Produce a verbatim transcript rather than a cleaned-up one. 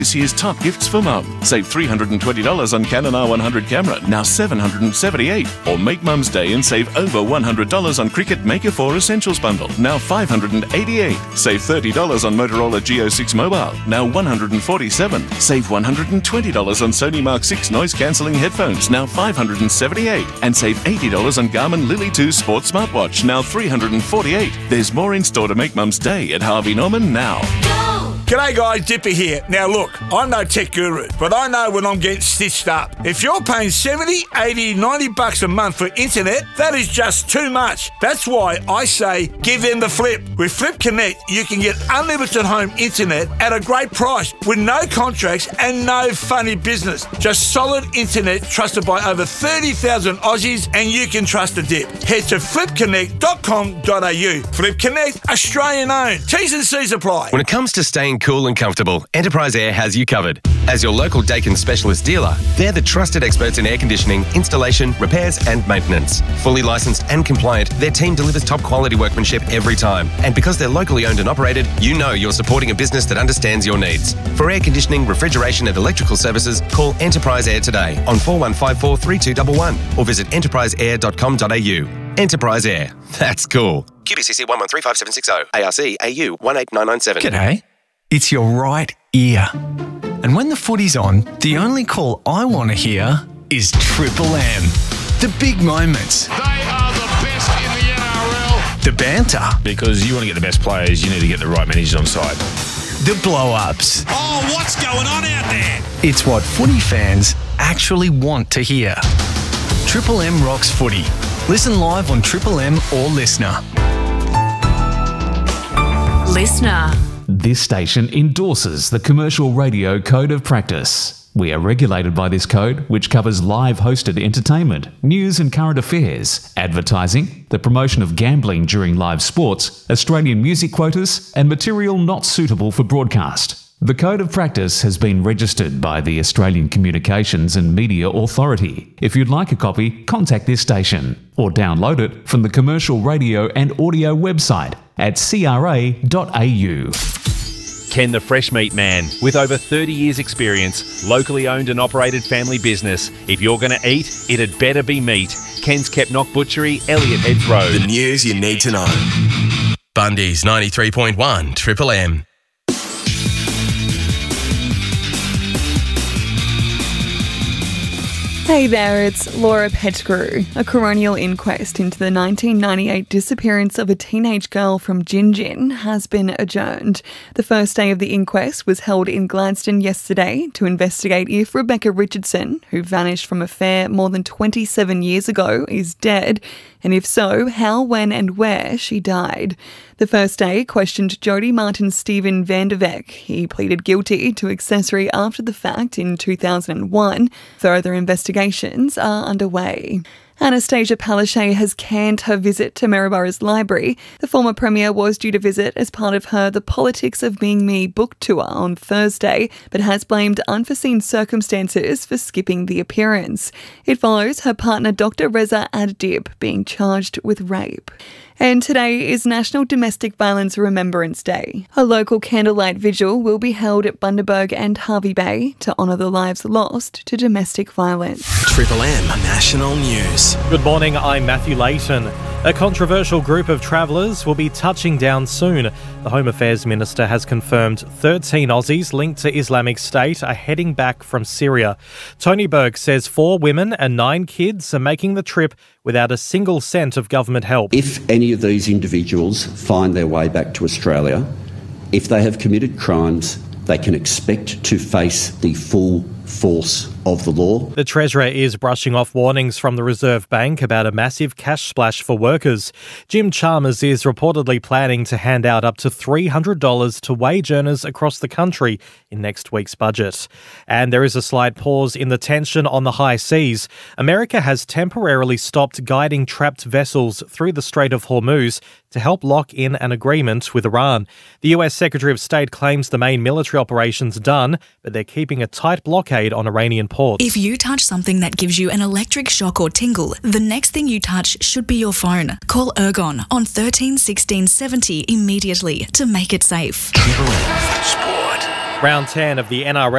This year's top gifts for mum. Save three hundred twenty dollars on Canon R one hundred camera, now seven hundred seventy-eight dollars. Or make Mum's Day and save over one hundred dollars on Cricut Maker four Essentials bundle, now five hundred eighty-eight dollars. Save thirty dollars on Motorola G O six Mobile, now one hundred forty-seven dollars. Save one hundred twenty dollars on Sony Mark six noise-cancelling headphones, now five hundred seventy-eight dollars. And save eighty dollars on Garmin Lily two Sports Smartwatch, now three hundred forty-eight dollars. There's more in store to make Mum's Day at Harvey Norman now. G'day guys, Dipper here. Now look, I'm no tech guru, but I know when I'm getting stitched up. If you're paying seventy, eighty, ninety bucks a month for internet, that is just too much. That's why I say give them the flip. With Flip Connect, you can get unlimited home internet at a great price with no contracts and no funny business. Just solid internet trusted by over thirty thousand Aussies, and you can trust a dip. Head to flip connect dot com dot a u. Flip Connect, Australian owned. T's and C's apply. When it comes to staying cool and comfortable, Enterprise Air has you covered. As your local Daikin specialist dealer, they're the trusted experts in air conditioning, installation, repairs and maintenance. Fully licensed and compliant, their team delivers top quality workmanship every time. And because they're locally owned and operated, you know you're supporting a business that understands your needs. For air conditioning, refrigeration and electrical services, call Enterprise Air today on four one five four, three two one one or visit enterprise air dot com dot a u. Enterprise Air. That's cool. Q B C C one one three five seven six zero, A R C A U one eight nine nine seven. G'day. It's your right ear. And when the footy's on, the only call I want to hear is Triple M. The big moments. They are the best in the N R L. The banter. Because you want to get the best players, you need to get the right managers on side. The blow-ups. Oh, what's going on out there? It's what footy fans actually want to hear. Triple M rocks footy. Listen live on Triple M or Listener. Listener. This station endorses the Commercial Radio Code of Practice. We are regulated by this code, which covers live hosted entertainment, news and current affairs, advertising, the promotion of gambling during live sports, Australian music quotas, and material not suitable for broadcast. The Code of Practice has been registered by the Australian Communications and Media Authority. If you'd like a copy, contact this station or download it from the Commercial Radio and Audio website at c r a dot a u. Ken the Fresh Meat Man, with over thirty years experience, locally owned and operated family business. If you're going to eat, it had better be meat. Ken's Kepnock Butchery, Elliot Heads Road. The news you need to know. Bundy's ninety-three point one Triple M. Hey there, it's Laura Pettigrew. A coronial inquest into the nineteen ninety-eight disappearance of a teenage girl from Gin Gin has been adjourned. The first day of the inquest was held in Gladstone yesterday to investigate if Rebecca Richardson, who vanished from a fair more than twenty-seven years ago, is dead, and if so, how, when and where she died. The first day questioned Jody Martin Stephen van der Veck. He pleaded guilty to accessory after the fact in two thousand one. Further investigations are underway. Anastasia Palaszczuk has canned her visit to Maryborough Library. The former Premier was due to visit as part of her The Politics of Being Me book tour on Thursday, but has blamed unforeseen circumstances for skipping the appearance. It follows her partner Doctor Reza Ad-Dib being charged with rape. And today is National Domestic Violence Remembrance Day. A local candlelight vigil will be held at Bundaberg and Hervey Bay to honour the lives lost to domestic violence. Triple M National News. Good morning, I'm Matthew Layton. A controversial group of travellers will be touching down soon. The Home Affairs Minister has confirmed thirteen Aussies linked to Islamic State are heading back from Syria. Tony Burke says four women and nine kids are making the trip without a single cent of government help. If any of these individuals find their way back to Australia, if they have committed crimes, they can expect to face the full force of the law. The Treasurer is brushing off warnings from the Reserve Bank about a massive cash splash for workers. Jim Chalmers is reportedly planning to hand out up to three hundred dollars to wage earners across the country in next week's budget. And there is a slight pause in the tension on the high seas. America has temporarily stopped guiding trapped vessels through the Strait of Hormuz to help lock in an agreement with Iran. The U S Secretary of State claims the main military operation's done, but they're keeping a tight blockade on Iranian ports. If you touch something that gives you an electric shock or tingle, the next thing you touch should be your phone. Call Ergon on thirteen sixteen seventy immediately to make it safe. Round ten of the N R L